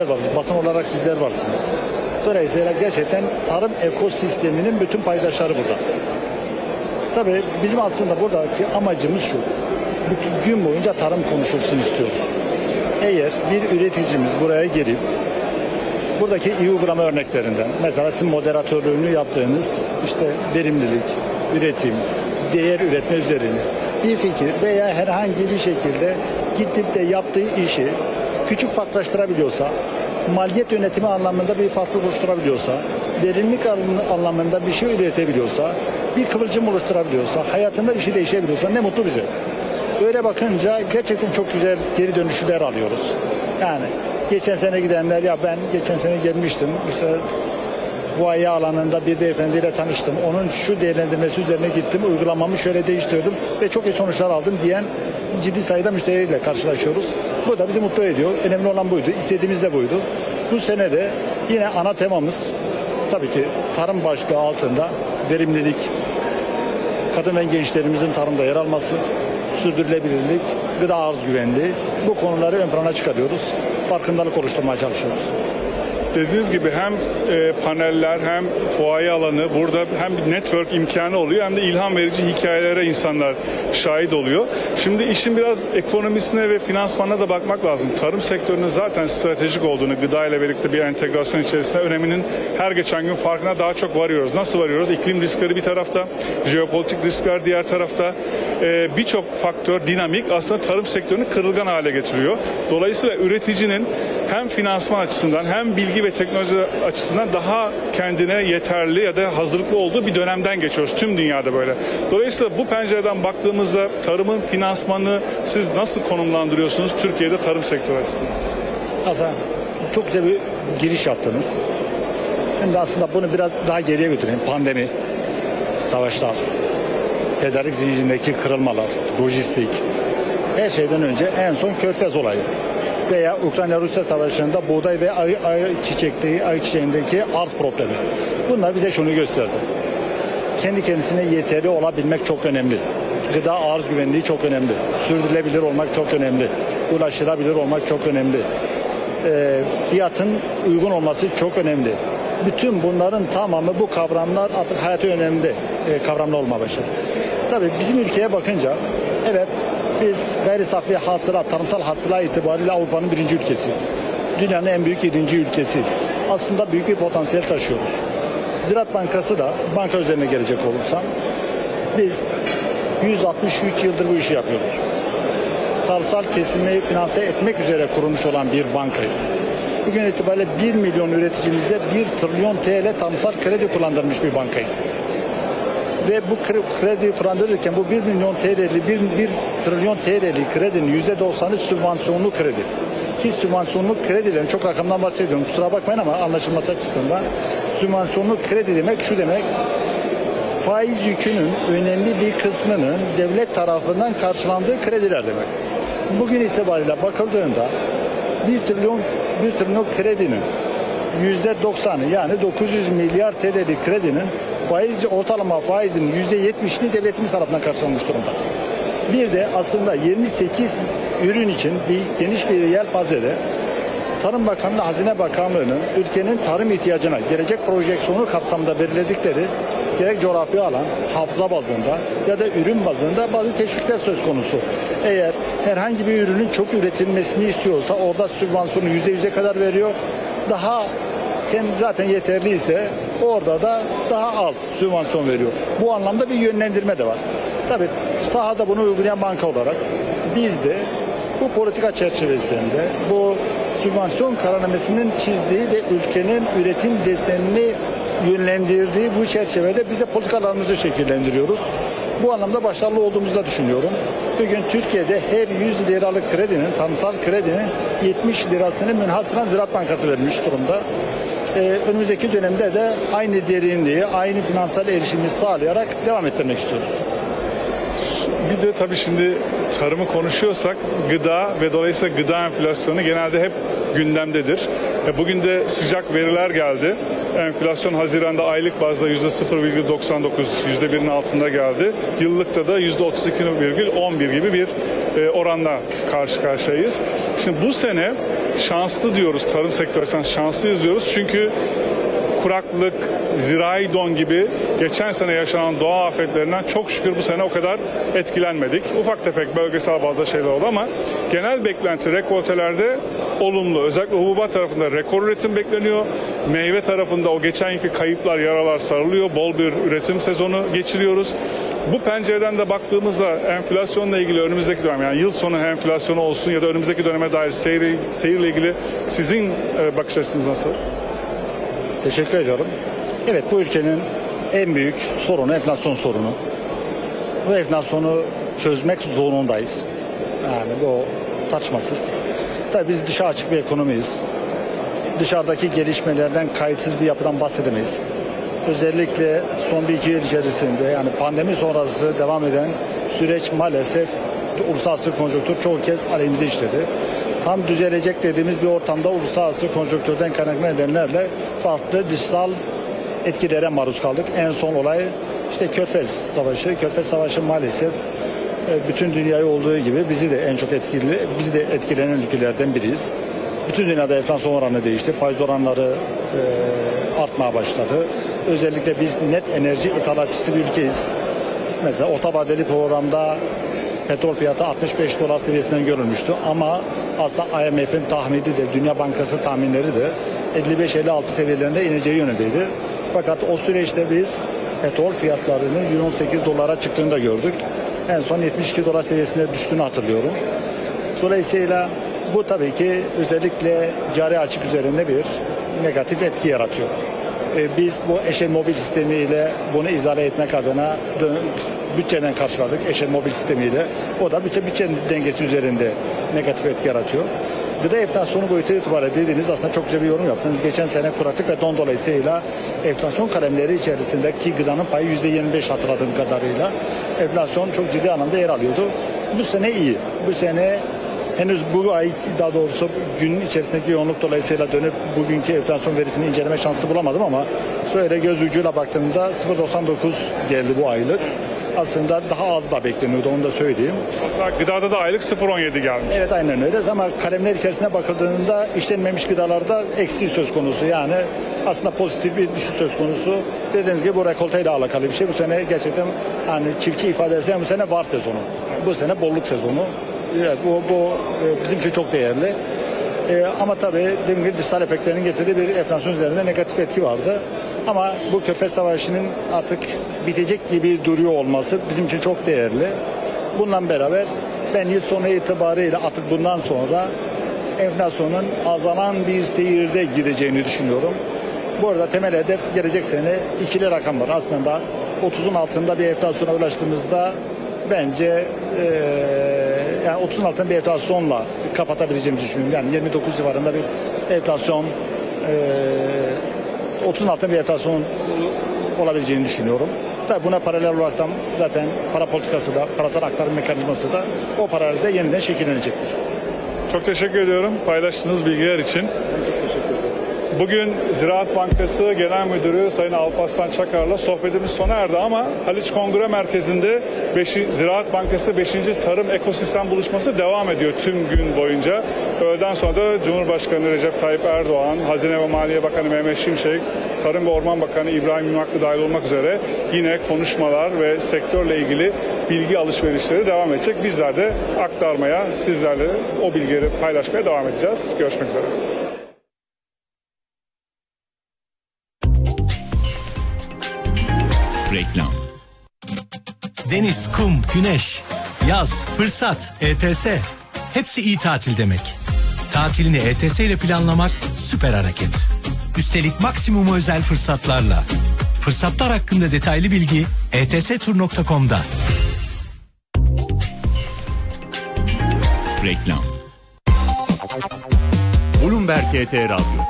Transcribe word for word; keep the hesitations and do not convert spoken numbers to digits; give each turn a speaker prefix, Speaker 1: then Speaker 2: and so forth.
Speaker 1: varız. Basın olarak sizler varsınız. Dolayısıyla gerçekten tarım ekosisteminin bütün paydaşları burada. Tabii bizim aslında buradaki amacımız şu. Bütün gün boyunca tarım konuşulsun istiyoruz. Eğer bir üreticimiz buraya gelip buradaki iyi uygulama örneklerinden, mesela sizin moderatörlüğünü yaptığınız işte verimlilik, üretim, değer üretme üzerine bir fikir veya herhangi bir şekilde gidip de yaptığı işi küçük farklılaştırabiliyorsa, maliyet yönetimi anlamında bir farklılık oluşturabiliyorsa, verimlilik anlamında bir şey üretebiliyorsa, bir kıvılcım oluşturabiliyorsa, hayatında bir şey değişebiliyorsa ne mutlu bize. Böyle bakınca gerçekten çok güzel geri dönüşler alıyoruz. Yani geçen sene gidenler, ya ben geçen sene gelmiştim, işte Huawei alanında bir beyefendiyle tanıştım. Onun şu değerlendirmesi üzerine gittim, uygulamamı şöyle değiştirdim ve çok iyi sonuçlar aldım diyen ciddi sayıda müşteriyle karşılaşıyoruz. Bu da bizi mutlu ediyor. Önemli olan buydu. İstediğimiz de buydu. Bu sene de yine ana temamız tabii ki tarım başlığı altında verimlilik, kadın ve gençlerimizin tarımda yer alması, sürdürülebilirlik, gıda arz güvenliği, bu konuları ön plana çıkarıyoruz. Farkındalık oluşturmaya çalışıyoruz.
Speaker 2: Dediğiniz gibi hem e, paneller hem fuaye alanı burada hem bir network imkanı oluyor hem de ilham verici hikayelere insanlar şahit oluyor. Şimdi işin biraz ekonomisine ve finansmanına da bakmak lazım. Tarım sektörünün zaten stratejik olduğunu, gıda ile birlikte bir entegrasyon içerisinde öneminin her geçen gün farkına daha çok varıyoruz. Nasıl varıyoruz? İklim riskleri bir tarafta, jeopolitik riskler diğer tarafta. E, Birçok faktör, dinamik aslında tarım sektörünü kırılgan hale getiriyor. Dolayısıyla üreticinin hem finansman açısından hem bilgi ve teknoloji açısından daha kendine yeterli ya da hazırlıklı olduğu bir dönemden geçiyoruz. Tüm dünyada böyle. Dolayısıyla bu pencereden baktığımızda tarımın finansmanını siz nasıl konumlandırıyorsunuz Türkiye'de tarım sektörü açısından?
Speaker 1: Aslında çok güzel bir giriş yaptınız. Şimdi aslında bunu biraz daha geriye götüreyim. Pandemi, savaşlar, tedarik zincirindeki kırılmalar, lojistik, her şeyden önce en son Körfez olayı veya Ukrayna-Rusya savaşında buğday ve ay, ay çiçekliği, ay çiçeğindeki arz problemi. Bunlar bize şunu gösterdi. Kendi kendisine yeterli olabilmek çok önemli. Gıda arz güvenliği çok önemli. Sürdürülebilir olmak çok önemli. Ulaşılabilir olmak çok önemli. E, fiyatın uygun olması çok önemli. Bütün bunların tamamı, bu kavramlar artık hayatı önemli e, kavramlar olmaya başladı. Tabii bizim ülkeye bakınca evet, biz gayri safi hasıla, tarımsal hasıla itibariyle Avrupa'nın birinci ülkesiyiz. Dünyanın en büyük yedinci ülkesiyiz. Aslında büyük bir potansiyel taşıyoruz. Ziraat Bankası da, banka üzerine gelecek olursam, biz yüz altmış üç yıldır bu işi yapıyoruz. Tarımsal kesimi finanse etmek üzere kurulmuş olan bir bankayız. Bugün itibariyle bir milyon üreticimizde bir trilyon T L tarımsal kredi kullandırmış bir bankayız. Ve bu krediyi kullandırırken bu bir milyon T L'li, bir trilyon T L'li kredinin yüzde doksanı sübvansiyonlu kredi. Ki sübvansiyonlu kredilerin, çok rakamdan bahsediyorum kusura bakmayın ama anlaşılması açısından, sübvansiyonlu kredi demek şu demek, faiz yükünün önemli bir kısmının devlet tarafından karşılandığı krediler demek. Bugün itibariyle bakıldığında bir trilyon, bir trilyon kredinin yüzde doksanı yani dokuz yüz milyar T L'li kredinin faiz, ortalama faizinin yüzde yetmişini devletimiz tarafından karşılanmış durumda. Bir de aslında yirmi sekiz ürün için bir geniş bir yelpazede Tarım Bakanlığı, Hazine Bakanlığı'nın ülkenin tarım ihtiyacına gelecek projeksiyonu kapsamında belirledikleri gerek coğrafi alan, hafıza bazında ya da ürün bazında bazı teşvikler söz konusu. Eğer herhangi bir ürünün çok üretilmesini istiyorsa orada sübvansiyonu yüzde yüze kadar veriyor. Daha kendi zaten yeterli ise orada da daha az sübvansiyon veriyor. Bu anlamda bir yönlendirme de var. Tabii sahada bunu uygulayan banka olarak biz de bu politika çerçevesinde bu sübvansiyon kararnamesinin çizdiği ve ülkenin üretim desenini yönlendirdiği bu çerçevede biz de politikalarımızı şekillendiriyoruz. Bu anlamda başarılı olduğumuzu da düşünüyorum. Bugün Türkiye'de her yüz liralık kredinin, tarımsal kredinin yetmiş lirasını münhasıran Ziraat Bankası vermiş durumda. Ee, önümüzdeki dönemde de aynı derinliği, aynı finansal erişimi sağlayarak devam ettirmek istiyoruz.
Speaker 2: Bir de tabii şimdi tarımı konuşuyorsak gıda ve dolayısıyla gıda enflasyonu genelde hep gündemdedir. Bugün de sıcak veriler geldi. Enflasyon Haziran'da aylık bazda yüzde sıfır virgül doksan dokuz, yüzde birin altında geldi. Yıllıkta da yüzde otuz iki virgül on bir gibi bir oranla karşı karşıyayız. Şimdi bu sene şanslı diyoruz, tarım sektöründen şanslıyız diyoruz. Çünkü kuraklık, zirai don gibi geçen sene yaşanan doğa afetlerinden çok şükür bu sene o kadar etkilenmedik. Ufak tefek bölgesel bazda şeyler oldu ama genel beklenti rekoltelerde olumlu. Özellikle hububat tarafında rekor üretim bekleniyor. Meyve tarafında o geçen yılki kayıplar, yaralar sarılıyor. Bol bir üretim sezonu geçiriyoruz. Bu pencereden de baktığımızda enflasyonla ilgili önümüzdeki dönem, yani yıl sonu enflasyonu olsun ya da önümüzdeki döneme dair seyir, seyirle ilgili sizin bakış açınız nasıl?
Speaker 1: Teşekkür ediyorum. Evet, bu ülkenin en büyük sorunu enflasyon sorunu. Bu enflasyonu çözmek zorundayız. Yani bu tartışmasız. Tabii biz dışa açık bir ekonomiyiz. Dışarıdaki gelişmelerden kayıtsız bir yapıdan bahsedemeyiz. Özellikle son bir iki yıl içerisinde, yani pandemi sonrası devam eden süreç maalesef uluslararası konjonktür çoğu kez aleyhimize işledi. Tam düzelecek dediğimiz bir ortamda uluslararası konjonktürden kaynaklı nedenlerle farklı dışsal etkilere maruz kaldık. En son olay işte Körfez Savaşı. Körfez Savaşı maalesef bütün dünyayı olduğu gibi bizi de en çok etkili, bizi de etkilenen ülkelerden biriyiz. Bütün dünyada enflasyon oranı değişti. Faiz oranları e, artmaya başladı. Özellikle biz net enerji ithalatçısı bir ülkeyiz. Mesela orta vadeli programda petrol fiyatı altmış beş dolar seviyesinden görülmüştü ama aslında I M F'in tahmini de Dünya Bankası tahminleri de elli beş elli altı seviyelerinde ineceği yönündeydi. Fakat o süreçte biz petrol fiyatlarının yüz on sekiz dolara çıktığını da gördük. En son yetmiş iki dolar seviyesinde düştüğünü hatırlıyorum. Dolayısıyla bu tabii ki özellikle cari açık üzerinde bir negatif etki yaratıyor. Biz bu Eşel Mobil sistemiyle bunu izale etmek adına bütçeden karşıladık Eşel Mobil sistemiyle. O da bütün bütçenin dengesi üzerinde negatif etki yaratıyor. Gıda enflasyonu boyutu itibariyle dediğiniz aslında çok güzel bir yorum yaptınız. Geçen sene kuraklık ve don dolayısıyla enflasyon kalemleri içerisindeki gıdanın payı yüzde yirmi beş hatırladığım kadarıyla. Enflasyon çok ciddi anlamda yer alıyordu. Bu sene iyi. Bu sene henüz bu ay, daha doğrusu gün içerisindeki yoğunluk dolayısıyla dönüp bugünkü enflasyon verisini inceleme şansı bulamadım ama şöyle göz ucuyla baktığımda sıfır virgül doksan dokuz geldi bu aylık. Aslında daha az da bekleniyordu, onu da söyleyeyim.
Speaker 2: Hatta gıdada da aylık sıfır virgül on yedi gelmiş.
Speaker 1: Evet, aynen öyle ama kalemler içerisine bakıldığında işlenmemiş gıdalarda eksi söz konusu, yani aslında pozitif bir düşüş söz konusu. Dediğiniz gibi bu rekolteyle alakalı bir şey. Bu sene gerçekten hani çiftçi ifadesi bu sene var sezonu. Bu sene bolluk sezonu. Evet, bu, bu bizim için çok değerli. Ee, ama tabii dediğim gibi dışsal efektlerin getirdiği bir enflasyon üzerinde negatif etki vardı. Ama bu Körfez Savaşı'nın artık bitecek gibi duruyor olması bizim için çok değerli. Bununla beraber ben yıl sonu itibariyle artık bundan sonra enflasyonun azalan bir seyirde gideceğini düşünüyorum. Bu arada temel hedef gelecek sene ikili rakam var. Aslında otuzun altında bir enflasyona ulaştığımızda bence e, yani otuzun altında bir enflasyonla kapatabileceğimizi düşünüyorum. Yani yirmi dokuz civarında bir enflasyon, e, otuzun altında bir enflasyon olabileceğini düşünüyorum. Tabii buna paralel olarak da zaten para politikası da, parasal aktarım mekanizması da o paralelde yeniden şekillenecektir.
Speaker 2: Çok teşekkür ediyorum paylaştığınız bilgiler için. Bugün Ziraat Bankası Genel Müdürü Sayın Alparslan Çakar'la sohbetimiz sona erdi ama Haliç Kongre Merkezi'nde beşi, Ziraat Bankası beşinci Tarım Ekosistem Buluşması devam ediyor tüm gün boyunca. Öğleden sonra da Cumhurbaşkanı Recep Tayyip Erdoğan, Hazine ve Maliye Bakanı Mehmet Şimşek, Tarım ve Orman Bakanı İbrahim Yumaklı dahil olmak üzere yine konuşmalar ve sektörle ilgili bilgi alışverişleri devam edecek. Bizler de aktarmaya, sizlerle o bilgileri paylaşmaya devam edeceğiz. Görüşmek üzere.
Speaker 3: Reklam. Deniz, kum, güneş, yaz, fırsat, E T S. Hepsi iyi tatil demek. Tatilini E T S ile planlamak süper hareket. Üstelik maksimum özel fırsatlarla. Fırsatlar hakkında detaylı bilgi e t s tur nokta com'da. Reklam.
Speaker 4: Bloomberg T R Radyo.